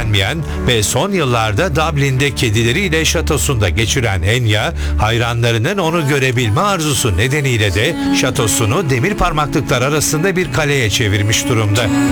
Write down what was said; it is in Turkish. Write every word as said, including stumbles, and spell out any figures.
ilgilenmeyen ve son yıllarda Dublin'de kedileriyle şatosunda geçiren Enya, hayranlarının onu görebilme arzusu nedeniyle de şatosunu demir parmaklıklar arasında bir kaleye çevirmiş durumda.